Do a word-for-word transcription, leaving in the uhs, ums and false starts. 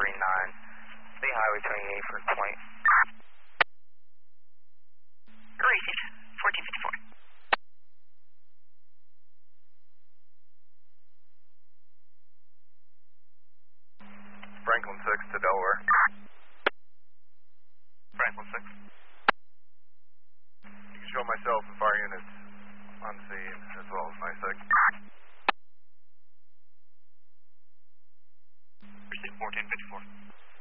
three nine. State Highway twenty-eight for point. Received. fourteen fifty-four. Franklin six to Delaware. Franklin six. You can show myself and fire units on scene as well as my six. Received fourteen fifty-four.